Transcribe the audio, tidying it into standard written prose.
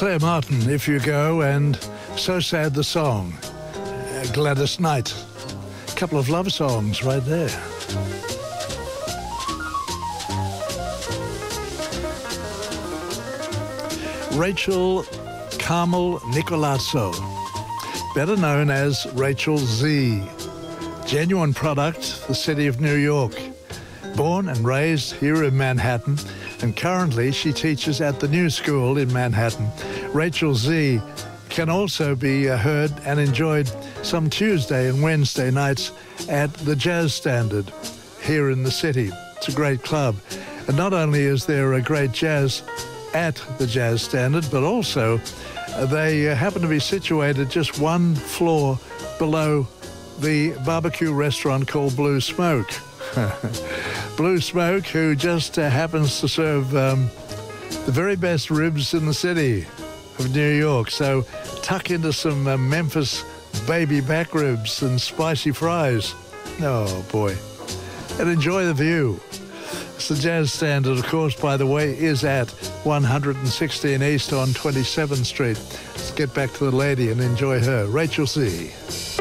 Claire Martin, If You Go, and So Sad the Song. Gladys Knight. A couple of love songs right there. Rachel Carmel Nicolazzo, better known as Rachel Z. Genuine product, the city of New York. Born and raised here in Manhattan, and currently she teaches at the New School in Manhattan. Rachel Z can also be heard and enjoyed some Tuesday and Wednesday nights at the Jazz Standard here in the city. It's a great club. And not only is there a great jazz at the Jazz Standard, but also they happen to be situated just one floor below the barbecue restaurant called Blue Smoke. Blue Smoke, who just happens to serve the very best ribs in the city of New York. So tuck into some Memphis baby back ribs and spicy fries. Oh, boy. And enjoy the view. It's the Jazz Standard, of course, by the way, is at 116 East on 27th Street. Let's get back to the lady and enjoy her. Rachel Z.